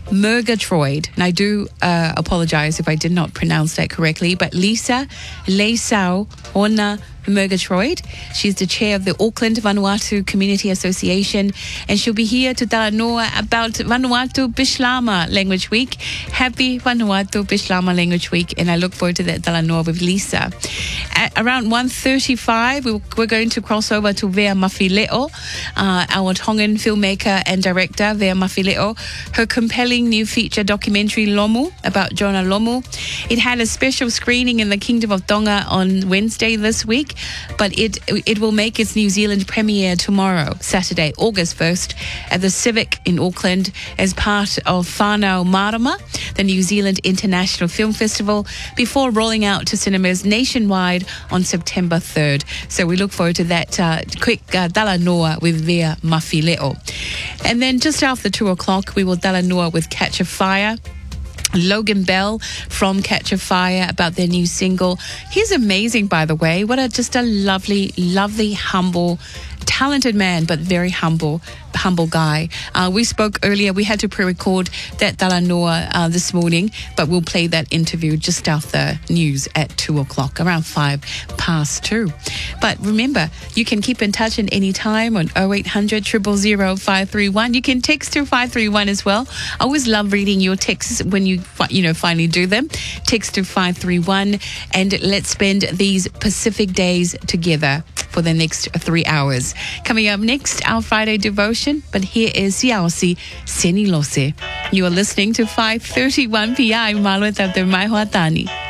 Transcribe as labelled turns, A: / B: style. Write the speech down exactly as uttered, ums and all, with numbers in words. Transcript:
A: Murgatroyd. And I do uh, apologize if I did not pronounce that correctly, but Lisa Leisau Ona Murgatroyd. She's the chair of the Auckland Vanuatu Community Association, and she'll be here to tell Noah about Vanuatu Bislama Language Week. Happy Vanuatu Bislama Language Week, and I look forward to that tala Noah with Lisa. At around one thirty-five, we're going to cross over to Vea Mafileo, uh, our Tongan filmmaker and director, Vea Mafileo. Her compelling new feature documentary, Lomu, about Jonah Lomu. It had a special screening in the Kingdom of Tonga on Wednesday this week, but it it will make its New Zealand premiere tomorrow, Saturday, August first, at the Civic in Auckland as part of Whānau Marama, the New Zealand International Film Festival, before rolling out to cinemas nationwide on September third. So we look forward to that uh, quick uh, tala noa with Vea Mafileo. And then just after two o'clock, we will tala noa with Catch a Fire. Logan Bell from Catch a Fire about their new single. He's amazing, by the way. What a just a lovely, lovely, humble, talented man, but very humble, humble guy. Uh, we spoke earlier. We had to pre-record that tala noa uh, this morning, but we'll play that interview just after news at two o'clock, around five past two. But remember, you can keep in touch at any time on oh eight hundred, zero zero zero, five three one. You can text to five three one as well. I always love reading your texts when you, you know, finally do them. Text to five three one, and let's spend these Pacific days together for the next three hours. Coming up next, our Friday devotion, but here is Siausi Senilose. You are listening to five thirty-one P I Malueta de Maihuatani.